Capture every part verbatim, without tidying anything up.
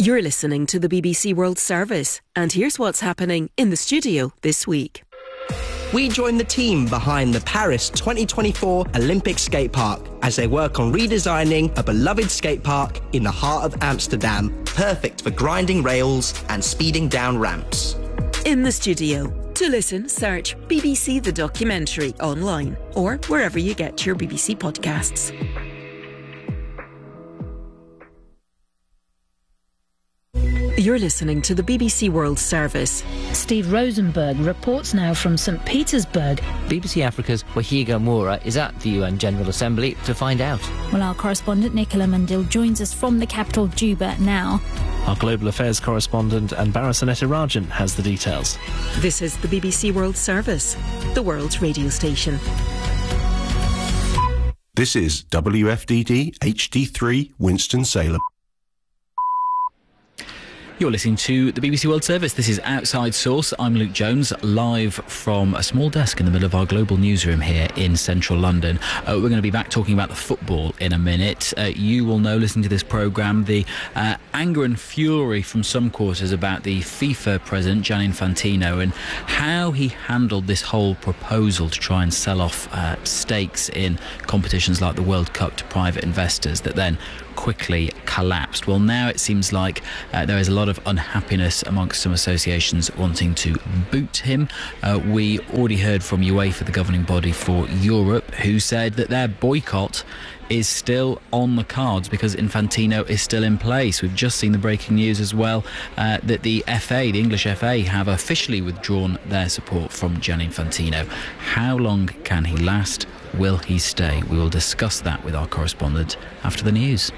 You're listening to the B B C World Service, and here's what's happening in the studio this week. We join the team behind the Paris twenty twenty-four Olympic Skate Park as they work on redesigning a beloved skate park in the heart of Amsterdam, perfect for grinding rails and speeding down ramps. In the studio. To listen, search B B C The Documentary online or wherever you get your B B C podcasts. You're listening to the B B C World Service. Steve Rosenberg reports now from St Petersburg. B B C Africa's Wahiga Moura is at the U N General Assembly to find out. Well, our correspondent Nicola Mandil joins us from the capital, Juba, now. Our global affairs correspondent Anbara Sanetirajan has the details. This is the B B C World Service, the world's radio station. This is W F D D H D three Winston-Salem. You're listening to the B B C World Service. This is Outside Source. I'm Luke Jones, live from a small desk in the middle of our global newsroom here in central London. Uh, we're going to be back talking about the football in a minute. Uh, you will know, listening to this programme, the uh, anger and fury from some quarters about the FIFA president, Gianni Infantino, and how he handled this whole proposal to try and sell off uh, stakes in competitions like the World Cup to private investors that then quickly collapsed. Well, now it seems like uh, there is a lot of unhappiness amongst some associations wanting to boot him. Uh, we already heard from UEFA, the governing body for Europe, who said that their boycott is still on the cards because Infantino is still in place. We've just seen the breaking news as well uh, that the F A, the English F A, have officially withdrawn their support from Gianni Infantino. How long can he last? Will he stay? We will discuss that with our correspondent after the news.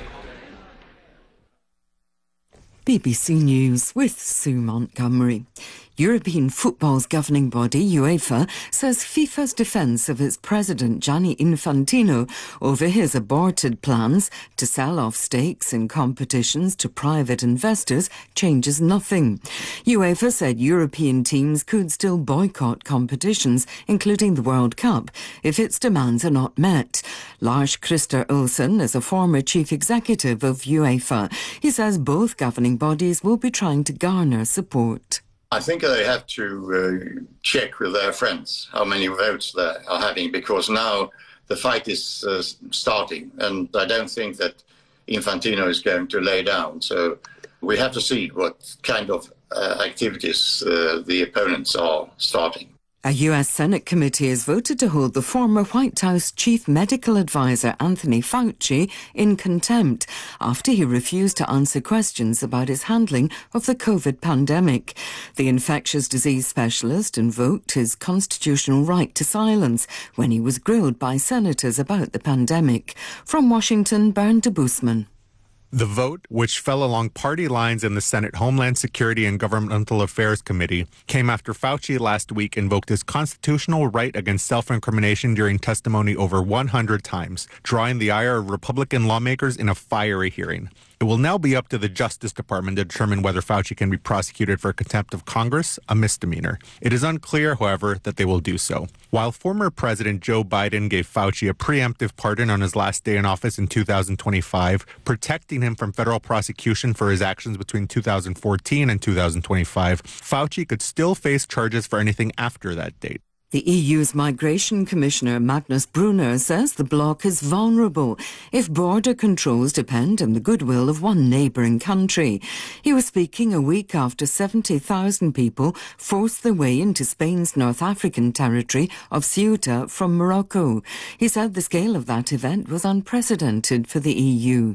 B B C News with Sue Montgomery. European football's governing body, UEFA, says FIFA's defence of its president, Gianni Infantino, over his aborted plans to sell off stakes in competitions to private investors changes nothing. UEFA said European teams could still boycott competitions, including the World Cup, if its demands are not met. Lars Christer Olsen is a former chief executive of UEFA. He says both governing bodies will be trying to garner support. I think they have to uh, check with their friends how many votes they are having, because now the fight is uh, starting, and I don't think that Infantino is going to lay down. So we have to see what kind of uh, activities uh, the opponents are starting. A U S Senate committee has voted to hold the former White House chief medical advisor Anthony Fauci in contempt after he refused to answer questions about his handling of the COVID pandemic. The infectious disease specialist invoked his constitutional right to silence when he was grilled by senators about the pandemic. From Washington, Bernd de Boesman. The vote, which fell along party lines in the Senate Homeland Security and Governmental Affairs Committee, came after Fauci last week invoked his constitutional right against self-incrimination during testimony over one hundred times, drawing the ire of Republican lawmakers in a fiery hearing. It will now be up to the Justice Department to determine whether Fauci can be prosecuted for contempt of Congress, a misdemeanor. It is unclear, however, that they will do so. While former President Joe Biden gave Fauci a preemptive pardon on his last day in office in two thousand twenty-five, protecting him from federal prosecution for his actions between two thousand fourteen and two thousand twenty-five, Fauci could still face charges for anything after that date. The E U's Migration Commissioner Magnus Brunner says the bloc is vulnerable if border controls depend on the goodwill of one neighbouring country. He was speaking a week after seventy thousand people forced their way into Spain's North African territory of Ceuta from Morocco. He said the scale of that event was unprecedented for the E U.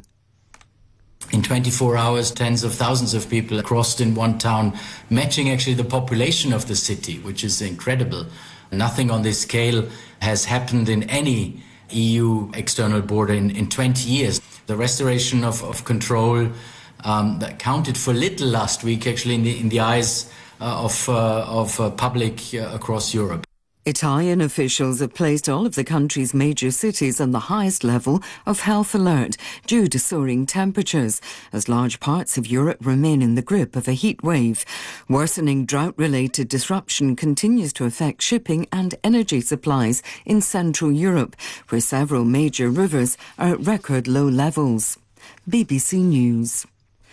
In twenty-four hours, tens of thousands of people crossed in one town, matching actually the population of the city, which is incredible. Nothing on this scale has happened in any E U external border in, in twenty years. The restoration of, of control um, that counted for little last week, actually, in the, in the eyes uh, of, uh, of uh, public uh, across Europe. Italian officials have placed all of the country's major cities on the highest level of health alert due to soaring temperatures, as large parts of Europe remain in the grip of a heat wave. Worsening drought-related disruption continues to affect shipping and energy supplies in Central Europe, where several major rivers are at record low levels. B B C News.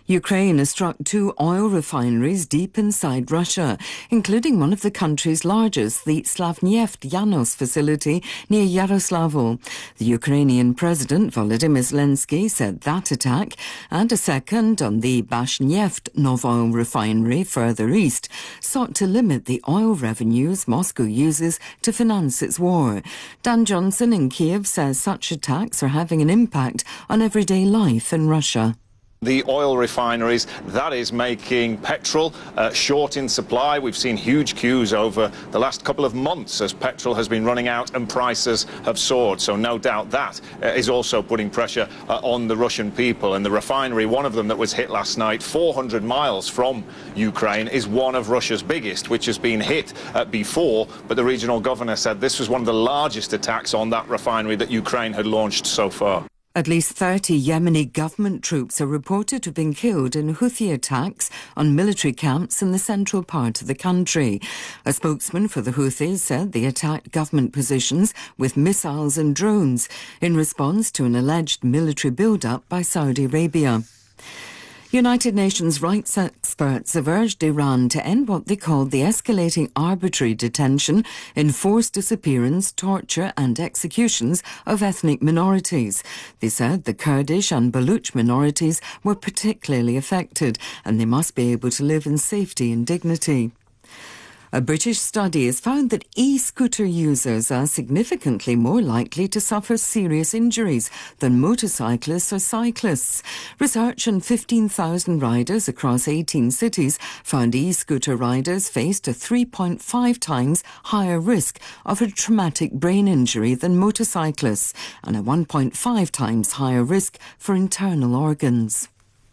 Ukraine has struck two oil refineries deep inside Russia, including one of the country's largest, the Slavneft Yanos facility near Yaroslavl. The Ukrainian President Volodymyr Zelensky said that attack and a second on the Bashneft Novoil refinery further east sought to limit the oil revenues Moscow uses to finance its war. Dan Johnson in Kiev says such attacks are having an impact on everyday life in Russia. The oil refineries, that is making petrol uh, short in supply. We've seen huge queues over the last couple of months as petrol has been running out and prices have soared. So no doubt that uh, is also putting pressure uh, on the Russian people. And the refinery, one of them that was hit last night, four hundred miles from Ukraine, is one of Russia's biggest, which has been hit uh, before. But the regional governor said this was one of the largest attacks on that refinery that Ukraine had launched so far. At least thirty Yemeni government troops are reported to have been killed in Houthi attacks on military camps in the central part of the country. A spokesman for the Houthis said they attacked government positions with missiles and drones in response to an alleged military build-up by Saudi Arabia. United Nations rights experts have urged Iran to end what they called the escalating arbitrary detention, enforced disappearance, torture and executions of ethnic minorities. They said the Kurdish and Baluch minorities were particularly affected and they must be able to live in safety and dignity. A British study has found that e-scooter users are significantly more likely to suffer serious injuries than motorcyclists or cyclists. Research on fifteen thousand riders across eighteen cities found e-scooter riders faced a three point five times higher risk of a traumatic brain injury than motorcyclists and a one point five times higher risk for internal organs.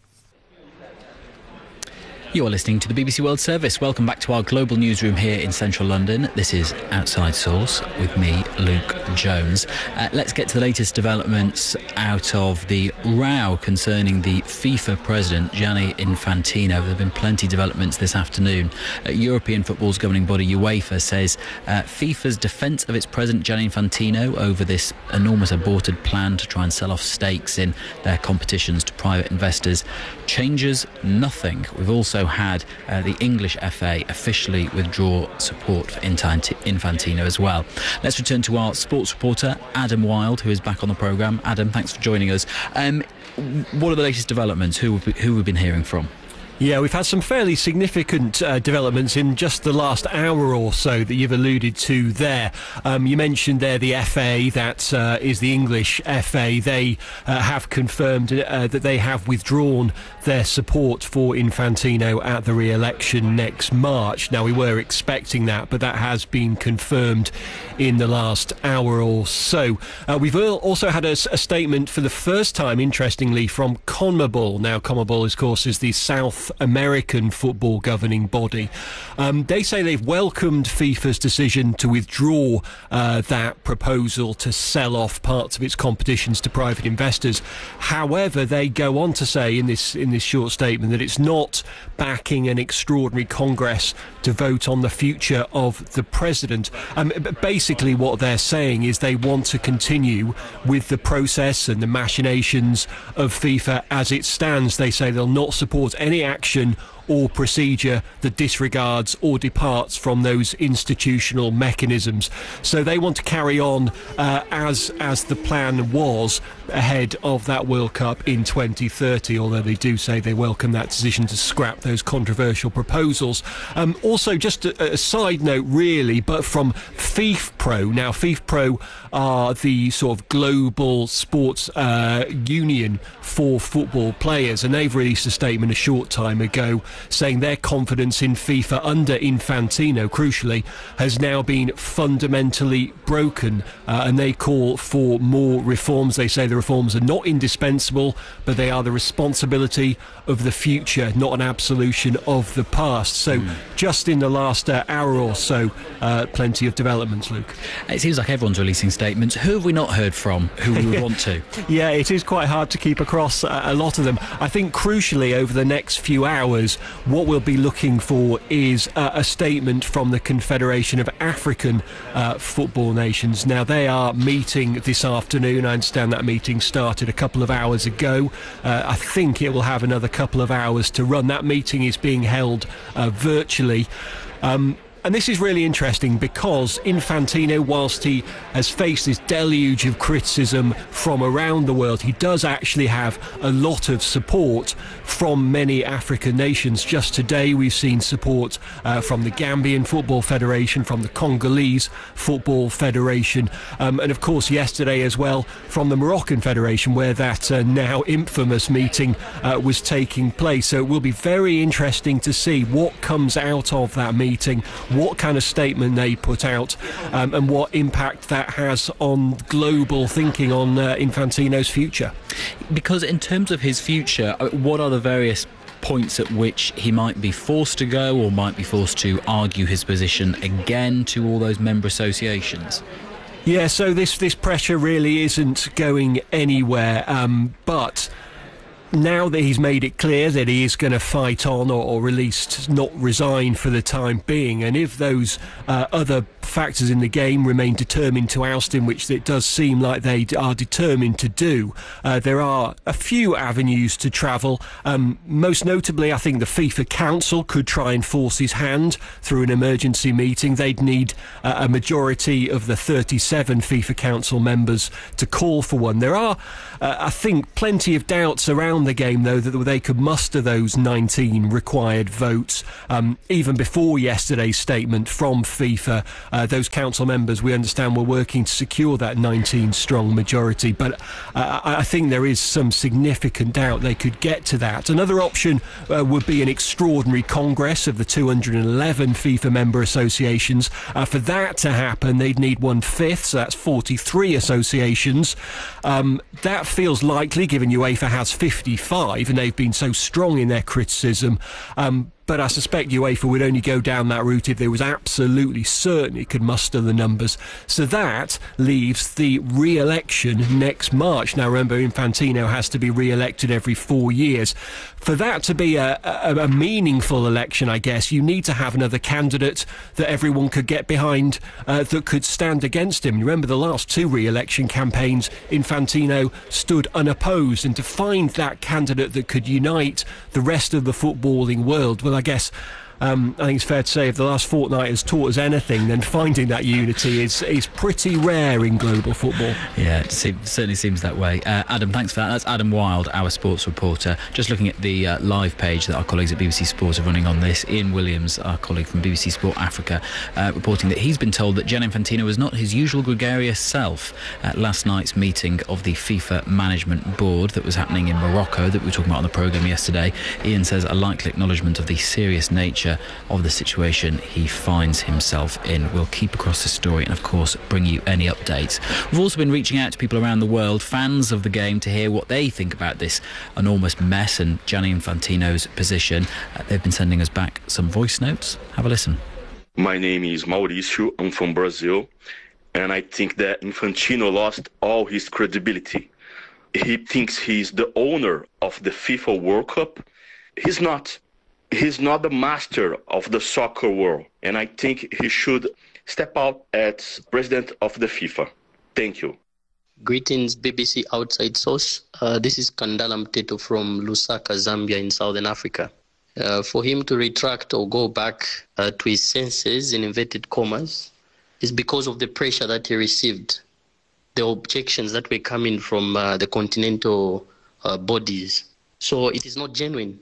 You're listening to the B B C World Service. Welcome back to our global newsroom here in central London. This is Outside Source with me, Luke Jones. Uh, let's get to the latest developments out of the row concerning the FIFA president, Gianni Infantino. There have been plenty of developments this afternoon. Uh, European football's governing body, UEFA, says uh, FIFA's defence of its president, Gianni Infantino, over this enormous aborted plan to try and sell off stakes in their competitions to private investors changes nothing. We've also had uh, the English F A officially withdraw support for Infantino as well. Let's return to our sports reporter, Adam Wilde, who is back on the programme. Adam, thanks for joining us. Um, what are the latest developments? Who have we, who we've been hearing from? Yeah, we've had some fairly significant uh, developments in just the last hour or so that you've alluded to there. Um, you mentioned there the F A, that uh, is the English F A. They uh, have confirmed uh, that they have withdrawn their support for Infantino at the re-election next March. Now, we were expecting that, but that has been confirmed in the last hour or so. Uh, we've also had a, a statement for the first time, interestingly, from CONMEBOL. Now, CONMEBOL, of course, is the South American football governing body. Um, they say they've welcomed FIFA's decision to withdraw uh, that proposal to sell off parts of its competitions to private investors. However, they go on to say in this in this short statement that it's not backing an extraordinary Congress to vote on the future of the president. Um, basically, what they're saying is they want to continue with the process and the machinations of FIFA as it stands. They say they'll not support any action or procedure that disregards or departs from those institutional mechanisms. So they want to carry on uh, as as the plan was ahead of that World Cup in twenty thirty, although they do say they welcome that decision to scrap those controversial proposals. Um, also, just a, a side note really, but from FIFPro. Now, FIFPro are the sort of global sports uh, union for football players, and they've released a statement a short time ago saying their confidence in FIFA under Infantino, crucially, has now been fundamentally broken, uh, and they call for more reforms. They say the reforms are not indispensable, but they are the responsibility of the future, not an absolution of the past. So mm. just in the last uh, hour or so, uh, plenty of developments, Luke. It seems like everyone's releasing statements. Who have we not heard from who we would want to? Yeah, it is quite hard to keep across uh, a lot of them. I think crucially over the next few hours what we'll be looking for is uh, a statement from the Confederation of African uh, Football Nations. Now, they are meeting this afternoon. I understand that meeting started a couple of hours ago. Uh, I think it will have another couple of hours to run. That meeting is being held uh, virtually. Um, And this is really interesting because Infantino, whilst he has faced this deluge of criticism from around the world, he does actually have a lot of support from many African nations. Just today we've seen support uh, from the Gambian Football Federation, from the Congolese Football Federation, um, and of course yesterday as well from the Moroccan Federation, where that uh, now infamous meeting uh, was taking place. So it will be very interesting to see what comes out of that meeting, what kind of statement they put out, um, and what impact that has on global thinking on uh, Infantino's future. Because in terms of his future, what are the various points at which he might be forced to go or might be forced to argue his position again to all those member associations? Yeah, so this, this pressure really isn't going anywhere, um, but now that he's made it clear that he is going to fight on, or, or at least not resign for the time being, and if those uh, other factors in the game remain determined to oust him, which it does seem like they are determined to do, uh, there are a few avenues to travel. Um, most notably, I think the FIFA Council could try and force his hand through an emergency meeting. They'd need uh, a majority of the thirty-seven FIFA Council members to call for one. There are, uh, I think, plenty of doubts around the game, though, that they could muster those nineteen required votes. Um, even before yesterday's statement from FIFA, uh, those council members, we understand, were working to secure that nineteen strong majority. But uh, I think there is some significant doubt they could get to that. Another option uh, would be an extraordinary congress of the two hundred eleven FIFA member associations. Uh, for that to happen, they'd need one-fifth, so that's forty-three associations. Um, that feels likely, given UEFA has fifty-five, and they've been so strong in their criticism. Um, but I suspect UEFA would only go down that route if there was absolutely certain it could muster the numbers. So that leaves the re-election next March. Now, remember, Infantino has to be re-elected every four years. For that to be a, a, a meaningful election, I guess, you need to have another candidate that everyone could get behind, uh, that could stand against him. Remember, the last two re-election campaigns, Infantino stood unopposed, and to find that candidate that could unite the rest of the footballing world, well, I guess um, I think it's fair to say if the last fortnight has taught us anything, then finding that unity is is pretty rare in global football. Yeah, it seems, certainly seems that way. Uh, Adam, thanks for that. That's Adam Wilde, our sports reporter. Just looking at the uh, live page that our colleagues at B B C Sport are running on this. Ian Williams, our colleague from B B C Sport Africa, uh, reporting that he's been told that Gianni Infantino was not his usual gregarious self at last night's meeting of the FIFA Management Board that was happening in Morocco, that we were talking about on the programme yesterday. Ian says a likely acknowledgement of the serious nature of the situation he finds himself in. We'll keep across the story and, of course, bring you any updates. We've also been reaching out to people around the world, fans of the game, to hear what they think about this enormous mess and Gianni Infantino's position. Uh, they've been sending us back some voice notes. Have a listen. My name is Mauricio. I'm from Brazil, and I think that Infantino lost all his credibility. He thinks he's the owner of the FIFA World Cup. He's not. He's not the master of the soccer world, and I think he should step out as president of the FIFA. Thank you. Greetings, B B C Outside Source. Uh, this is Kandala Mteto from Lusaka, Zambia in Southern Africa. Uh, for him to retract or go back uh, to his senses, in inverted commas, is because of the pressure that he received, the objections that were coming from uh, the continental uh, bodies. So it is not genuine.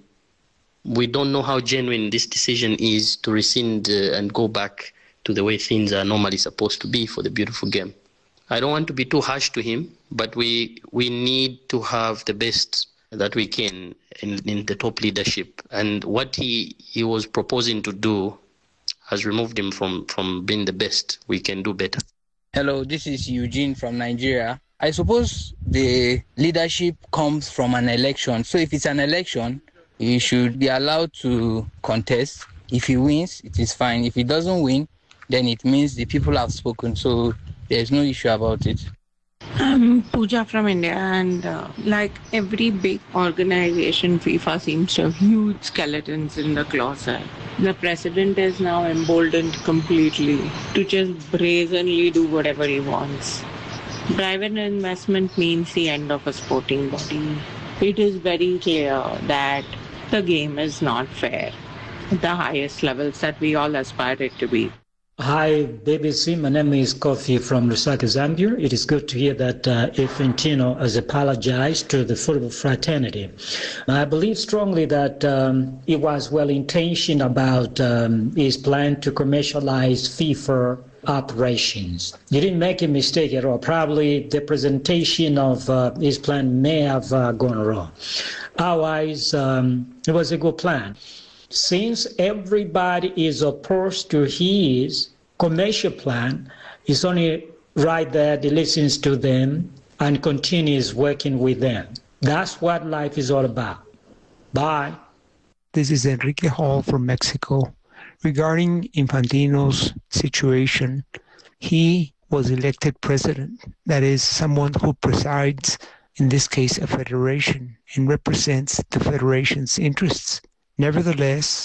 We don't know how genuine this decision is to rescind uh, and go back to the way things are normally supposed to be for the beautiful game. I don't want to be too harsh to him, but we we need to have the best that we can in, in the top leadership. And what he, he was proposing to do has removed him from, from being the best. We can do better. Hello, this is Eugene from Nigeria. I suppose the leadership comes from an election. So if it's an election, he should be allowed to contest. If he wins, it is fine. If he doesn't win, then it means the people have spoken. So there's no issue about it. Um, I'm Pooja from India, and uh, like every big organization, FIFA seems to have huge skeletons in the closet. The president is now emboldened completely to just brazenly do whatever he wants. Private investment means the end of a sporting body. It is very clear that the game is not fair at the highest levels that we all aspire it to be. Hi, B B C. My name is Kofi from Lusaka, Zambia. It is good to hear that uh, Infantino has apologized to the football fraternity. I believe strongly that um, he was well-intentioned about um, his plan to commercialize FIFA operations. He didn't make a mistake at all. Probably the presentation of uh, his plan may have uh, gone wrong. Otherwise, um, it was a good plan. Since everybody is opposed to his commercial plan, it's only right that he listens to them and continues working with them. That's what life is all about. Bye. This is Enrique Hall from Mexico. Regarding Infantino's situation, he was elected president. That is, someone who presides, in this case, a federation, and represents the federation's interests. Nevertheless,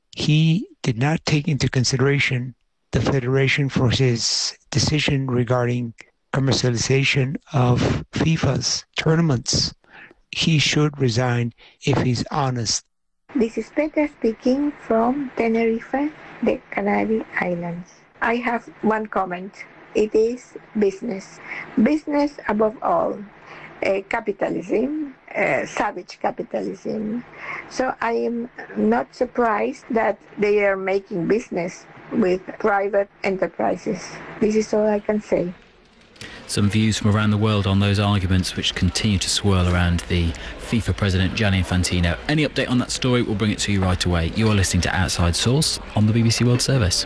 he did not take into consideration the federation for his decision regarding commercialization of FIFA's tournaments. He should resign if he's honest. This is Petra speaking from Tenerife, the Canary Islands. I have one comment. It is business. Business above all. Uh, capitalism, uh, savage capitalism. So I am not surprised that they are making business with private enterprises. This is all I can say. Some views from around the world on those arguments which continue to swirl around the FIFA president Gianni Infantino. Any update on that story, we'll bring it to you right away. You are listening to Outside Source on the B B C World Service.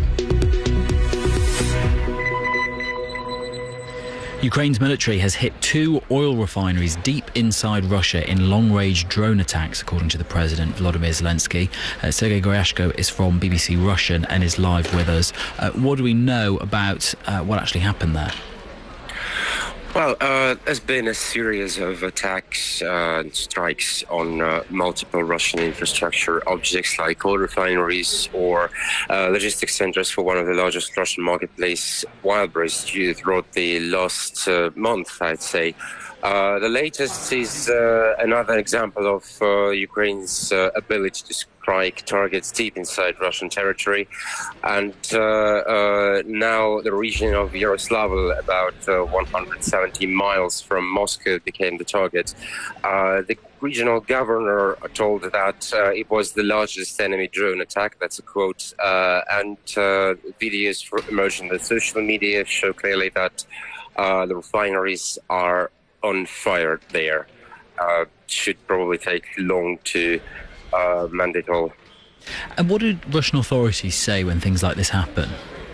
Ukraine's military has hit two oil refineries deep inside Russia in long-range drone attacks, according to the president, Volodymyr Zelensky. Uh, Sergei Goryashko is from B B C Russian and is live with us. Uh, what do we know about uh, what actually happened there? Well, uh, there's been a series of attacks uh, and strikes on uh, multiple Russian infrastructure objects like oil refineries or uh, logistics centers for one of the largest Russian marketplaces, Wildberries, throughout the last uh, month, I'd say. Uh, the latest is uh, another example of uh, Ukraine's uh, ability to strike targets deep inside Russian territory. And uh, uh, now the region of Yaroslavl, about uh, one hundred seventy miles from Moscow, became the target. Uh, the regional governor told that uh, it was the largest enemy drone attack. That's a quote. Uh, and uh, videos emerging on the social media show clearly that uh, the refineries are on fire there. Uh, should probably take long to uh, mandate all. And what did Russian authorities say when things like this happen?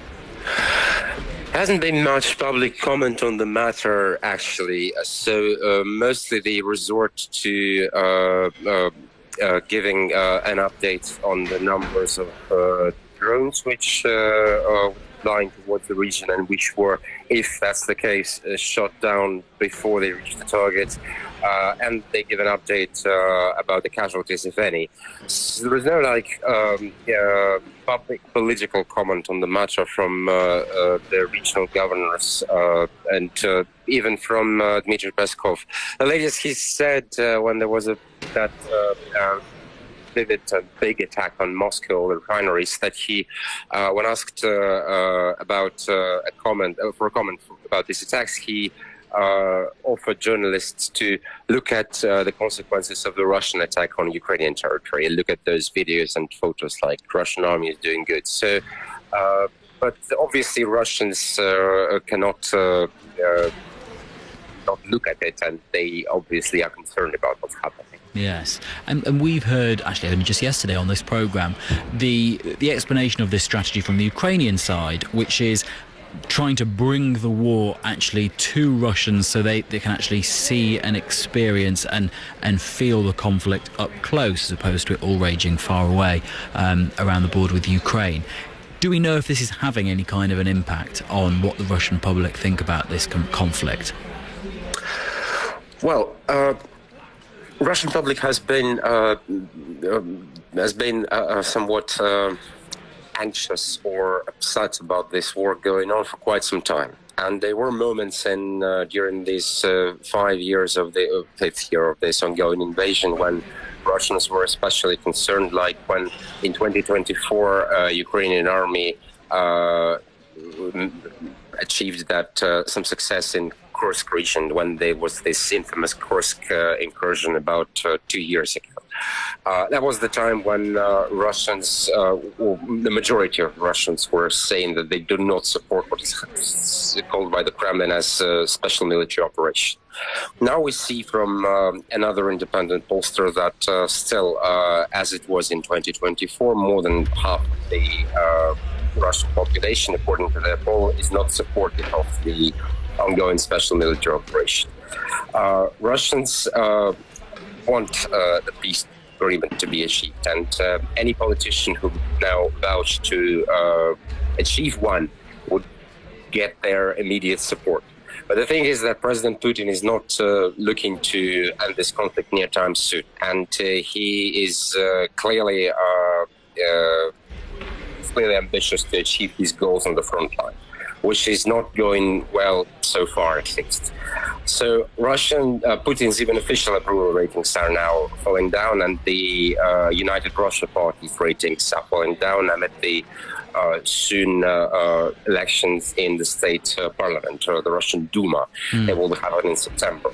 Hasn't been much public comment on the matter, actually. So uh, mostly they resort to uh, uh, uh, giving uh, an update on the numbers of uh, drones which uh, are flying towards the region and which were, if that's the case, uh, shot down before they reached the target. Uh, and they give an update uh, about the casualties, if any. So there is no like um, uh, public political comment on the matter from uh, uh, the regional governors uh, and uh, even from uh, Dmitry Peskov. The latest he said uh, when there was a that uh, uh, vivid and big attack on Moscow refineries, that he, uh, when asked uh, uh, about uh, a comment uh, for a comment about these attacks, he Uh, offered journalists to look at uh, the consequences of the Russian attack on Ukrainian territory and look at those videos and photos like Russian army is doing good. So, uh, but obviously Russians uh, cannot uh, uh, not look at it, and they obviously are concerned about what's happening. Yes, and, and we've heard, actually only just yesterday on this programme, the the explanation of this strategy from the Ukrainian side, which is trying to bring the war actually to Russians so they, they can actually see and experience and, and feel the conflict up close as opposed to it all raging far away um, around the border with Ukraine. Do we know if this is having any kind of an impact on what the Russian public think about this conflict? Well, uh, Russian public has been uh, um, has been uh, somewhat uh, anxious or upset about this war going on for quite some time. And there were moments in uh, during these uh, five years of the uh, fifth year of this ongoing invasion when Russians were especially concerned, like when in twenty twenty-four uh, Ukrainian army uh, achieved that uh, some success in Kursk region when there was this infamous Kursk uh, incursion about uh, two years ago. Uh, that was the time when uh, Russians, uh, well, the majority of Russians were saying that they do not support what is called by the Kremlin as a special military operation. Now we see from uh, another independent pollster that uh, still, uh, as it was in twenty twenty-four, more than half of the uh, Russian population, according to their poll, is not supportive of the ongoing special military operation. Uh, Russians uh, want uh, the peace agreement to be achieved, and uh, any politician who now vouch to uh, achieve one would get their immediate support. But the thing is that President Putin is not uh, looking to end this conflict near time soon, and uh, he is uh, clearly uh, uh, clearly ambitious to achieve his goals on the front line, which is not going well so far, at least. So Russian, uh, Putin's even official approval ratings are now falling down, and the uh, United Russia Party's ratings are falling down amid the uh, soon uh, uh, elections in the state uh, parliament, or the Russian Duma. Mm. They will happen in September.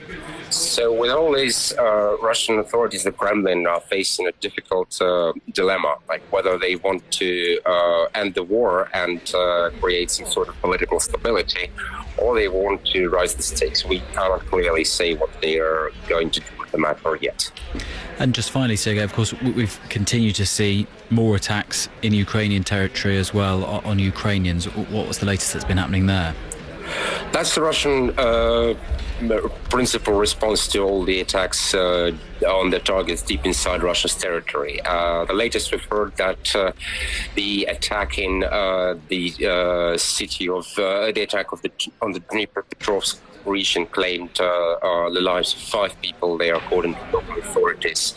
So with all these uh, Russian authorities, the Kremlin are facing a difficult uh, dilemma, like whether they want to uh, end the war and uh, create some sort of political stability, or they want to rise the stakes. We cannot clearly say what they are going to do with the matter yet. And just finally, Sergei, of course, we've continued to see more attacks in Ukrainian territory as well on Ukrainians. What was the latest that's been happening there? That's the Russian uh, principal response to all the attacks uh, on the targets deep inside Russia's territory. Uh, the latest we've heard that uh, the attack in uh, the uh, city of uh, the attack of the on the Dnipropetrovsk region claimed uh, uh, the lives of five people there, according to local authorities.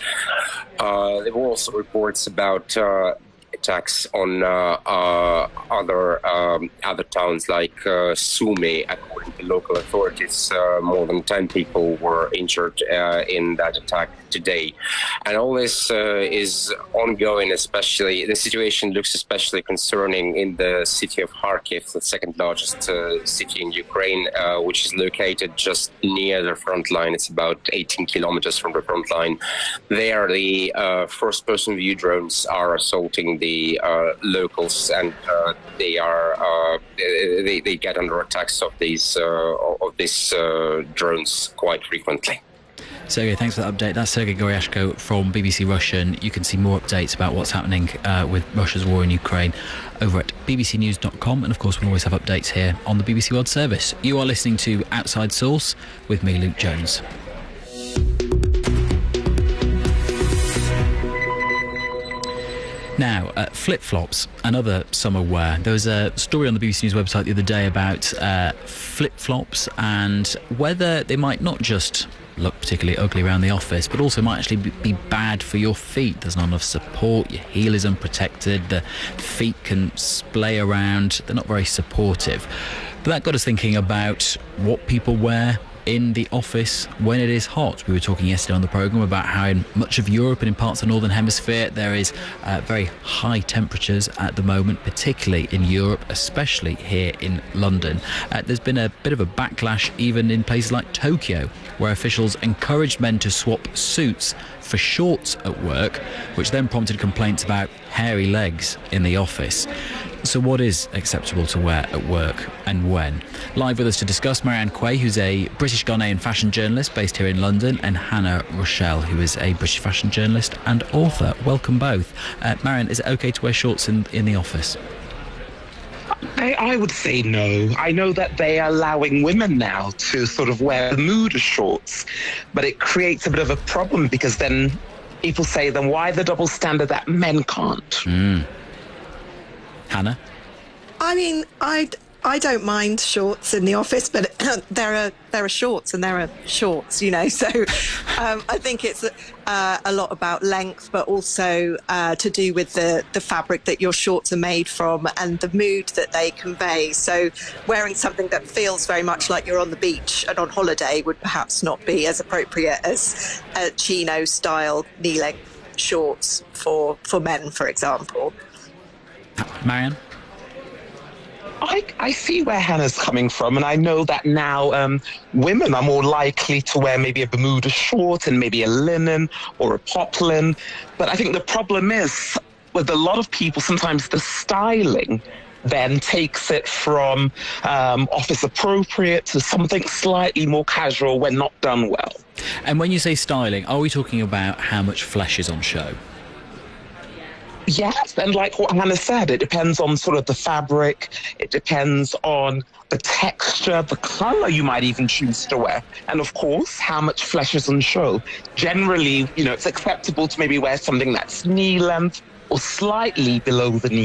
Uh, there were also reports about uh, attacks on uh, uh, other um, other towns like uh, Sumy. According to local authorities, uh, more than ten people were injured uh, in that attack today. And all this uh, is ongoing, especially the situation looks especially concerning in the city of Kharkiv, the second largest uh, city in Ukraine, uh, which is located just near the front line. It's about eighteen kilometers from the front line. There, the uh, first-person view drones are assaulting the uh, locals, and uh, they are uh, they, they get under attacks of these uh, of these uh, drones quite frequently. Sergei, thanks for that update. That's Sergei Goryashko from B B C Russian. You can see more updates about what's happening uh, with Russia's war in Ukraine over at b b c news dot com. And of course, we'll always have updates here on the B B C World Service. You are listening to Outside Source with me, Luke Jones. Now, uh, flip-flops, another summer wear. There was a story on the B B C News website the other day about uh, flip-flops and whether they might not just look particularly ugly around the office, but also might actually be bad for your feet. There's not enough support, your heel is unprotected, the feet can splay around, they're not very supportive. But that got us thinking about what people wear in the office when it is hot. We were talking yesterday on the programme about how in much of Europe and in parts of the Northern Hemisphere there is uh, very high temperatures at the moment, particularly in Europe, especially here in London. Uh, there's been a bit of a backlash even in places like Tokyo, where officials encouraged men to swap suits for shorts at work, which then prompted complaints about hairy legs in the office. So what is acceptable to wear at work and when? Live with us to discuss, Marianne Quay, who's a British Ghanaian fashion journalist based here in London, and Hannah Rochelle, who is a British fashion journalist and author. Welcome both. Uh, Marianne, is it okay to wear shorts in, in the office? I, I would say no. I know that they are allowing women now to sort of wear Bermuda shorts, but it creates a bit of a problem because then people say, then why the double standard that men can't? Mm. Hannah? I mean, I I don't mind shorts in the office, but there are there are shorts and there are shorts, you know. So um, I think it's uh, a lot about length, but also uh, to do with the, the fabric that your shorts are made from and the mood that they convey. So wearing something that feels very much like you're on the beach and on holiday would perhaps not be as appropriate as a chino-style knee-length shorts for, for men, for example. Marianne? I, I see where Hannah's coming from, and I know that now um, women are more likely to wear maybe a Bermuda short and maybe a linen or a poplin. But I think the problem is with a lot of people, sometimes the styling then takes it from um, office appropriate to something slightly more casual when not done well. And when you say styling, are we talking about how much flesh is on show? Yes, and like what Hannah said, it depends on sort of the fabric, it depends on the texture, the colour you might even choose to wear, and of course, how much flesh is on show. Generally, you know, it's acceptable to maybe wear something that's knee length or slightly below the knee.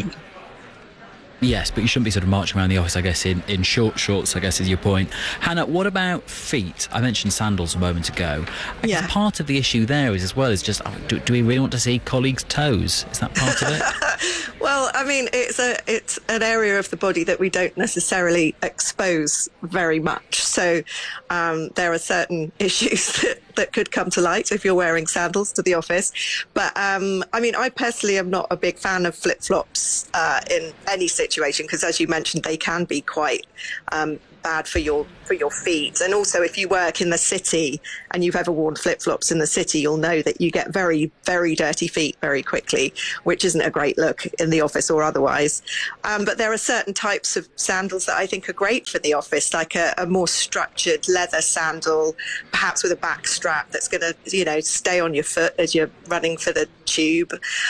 Yes, but you shouldn't be sort of marching around the office, I guess, in, in short shorts, I guess is your point. Hannah, what about feet? I mentioned sandals a moment ago. I Yeah. guess part of the issue there is as well is just, oh, do, do we really want to see colleagues' toes? Is that part of it? Well, I mean, it's a it's an area of the body that we don't necessarily expose very much. So um, there are certain issues that, that could come to light if you're wearing sandals to the office. But um, I mean, I personally am not a big fan of flip-flops uh, in any situation because, as you mentioned, they can be quite um, bad for your for your feet. And also, if you work in the city and you've ever worn flip-flops in the city, you'll know that you get very, very dirty feet very quickly, which isn't a great look in the office or otherwise. Um, but there are certain types of sandals that I think are great for the office, like a, a more structured leather sandal, perhaps with a back strap that's going to, you know, stay on your foot as you're running for the tube,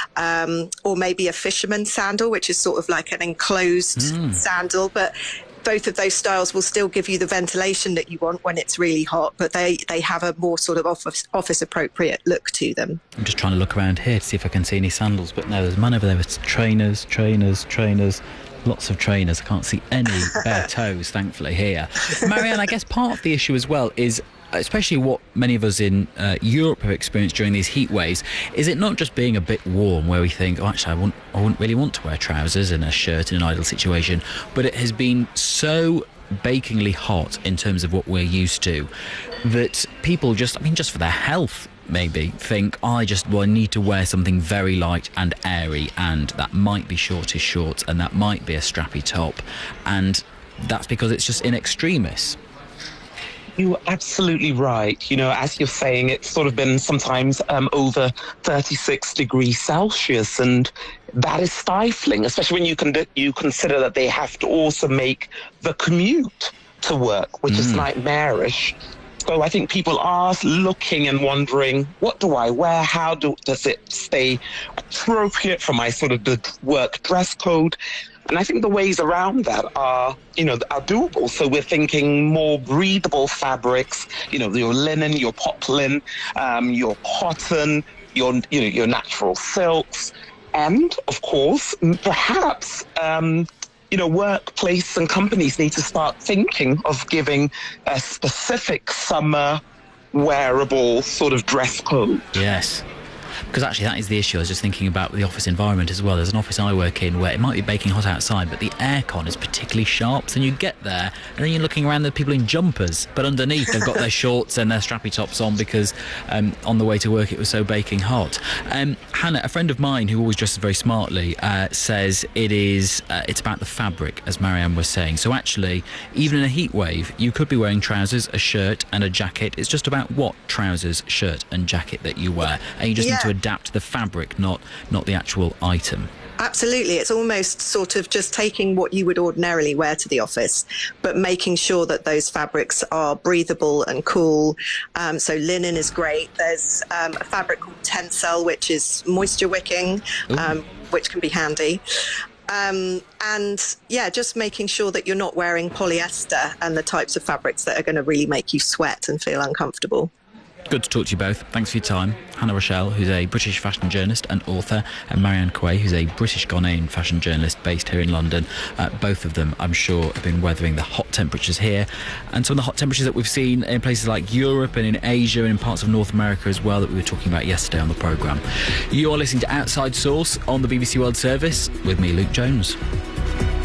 um, or maybe a fisherman sandal, which is sort of like an enclosed Mm. sandal, but both of those styles will still give you the ventilation that you want when it's really hot, but they, they have a more sort of office, office appropriate look to them. I'm just trying to look around here to see if I can see any sandals, but no, there's a man over there with trainers, trainers, trainers, lots of trainers. I can't see any bare toes, thankfully, here. Marianne, I guess part of the issue as well is, especially what many of us in uh, Europe have experienced during these heat waves, is it not just being a bit warm where we think, oh, actually, I wouldn't, I wouldn't really want to wear trousers and a shirt in an ideal situation, but it has been so bakingly hot in terms of what we're used to that people just, I mean, just for their health, maybe think, oh, I just well, I need to wear something very light and airy, and that might be shortish shorts and that might be a strappy top, and that's because it's just in extremis. You're absolutely right. You know, as you're saying, it's sort of been sometimes um, over thirty-six degrees Celsius, and that is stifling, especially when you can you consider that they have to also make the commute to work, which mm. is nightmarish. So I think people are looking and wondering, what do I wear? How do, does it stay appropriate for my sort of the work dress code? And I think the ways around that are, you know, are doable. So we're thinking more breathable fabrics, you know, your linen, your poplin, um, your cotton, your, you know, your natural silks. And, of course, perhaps, um, you know, workplace and companies need to start thinking of giving a specific summer wearable sort of dress code. Yes. Because actually that is the issue. I was just thinking about the office environment as well. There's an office I work in where it might be baking hot outside, but the aircon is particularly sharp. So you get there and then you're looking around, there are people in jumpers, but underneath they've got their shorts and their strappy tops on because um, on the way to work it was so baking hot. Um, Hannah, a friend of mine who always dresses very smartly, uh, says it is uh, it's about the fabric, as Marianne was saying. So actually, even in a heat wave, you could be wearing trousers, a shirt and a jacket. It's just about what trousers, shirt and jacket that you wear. And you just Yeah. need to adapt the fabric, not not the actual item. Absolutely. It's almost sort of just taking what you would ordinarily wear to the office, but making sure that those fabrics are breathable and cool. Um, so linen is great. There's um, a fabric called Tencel, which is moisture wicking, um, which can be handy. Um, and yeah, just making sure that you're not wearing polyester and the types of fabrics that are going to really make you sweat and feel uncomfortable. Good to talk to you both. Thanks for your time. Hannah Rochelle, who's a British fashion journalist and author, and Marianne Quay, who's a British Ghanaian fashion journalist based here in London. Uh, both of them, I'm sure, have been weathering the hot temperatures here and some of the hot temperatures that we've seen in places like Europe and in Asia and in parts of North America as well that we were talking about yesterday on the programme. You are listening to Outside Source on the B B C World Service with me, Luke Jones.